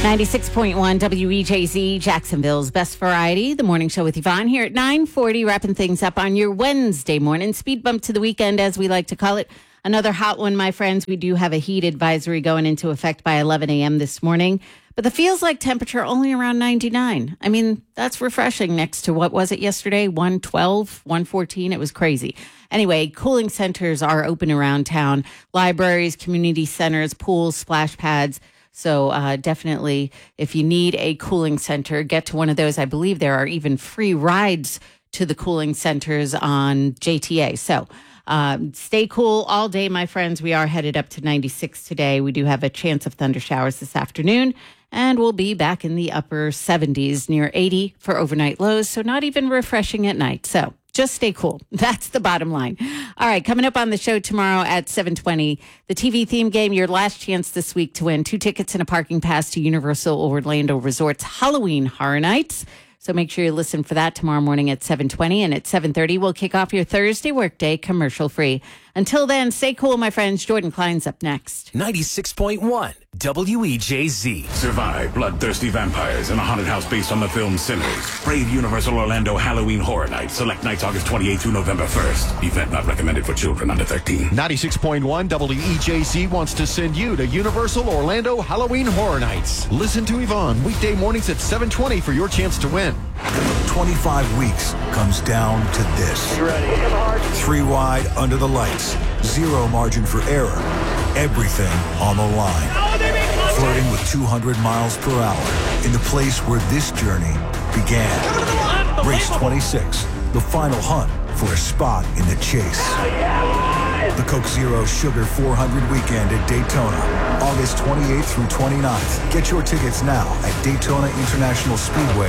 96.1 WEJZ, Jacksonville's best variety. The morning show with Yvonne here at 9:40, wrapping things up on your Wednesday morning. Speed bump to the weekend, as we like to call it. Another hot one, my friends. We do have a heat advisory going into effect by 11 a.m. this morning. But the feels like temperature only around 99. I mean, that's refreshing next to what was it yesterday? 112, 114. It was crazy. Anyway, cooling centers are open around town. Libraries, community centers, pools, splash pads. So definitely, if you need a cooling center, get to one of those. I believe there are even free rides to the cooling centers on JTA. So stay cool all day, my friends. We are headed up to 96 today. We do have a chance of thunder showers this afternoon, and we'll be back in the upper 70s, near 80 for overnight lows. So not even refreshing at night. So just stay cool. That's the bottom line. All right, coming up on the show tomorrow at 7:20, the TV theme game, your last chance this week to win 2 tickets and a parking pass to Universal Orlando Resort's Halloween Horror Nights. So make sure you listen for that tomorrow morning at 7:20, and at 7:30, we'll kick off your Thursday workday commercial free. Until then, stay cool, my friends. Jordan Klein's up next. 96.1 WEJZ. Survive bloodthirsty vampires in a haunted house based on the film Sinners. Brave Universal Orlando Halloween Horror Nights. Select nights August 28th through November 1st. Event not recommended for children under 13. 96.1 WEJZ wants to send you to Universal Orlando Halloween Horror Nights. Listen to Yvonne weekday mornings at 7:20 for your chance to win. 25 weeks comes down to this. You ready? 3 wide under the lights. 0 margin for error. Everything on the line. Flirting with 200 miles per hour in the place where this journey began. Race 26, the final hunt for a spot in the chase. The Coke Zero Sugar 400 weekend at Daytona, August 28th through 29th. Get your tickets now at DaytonaInternationalSpeedway.com.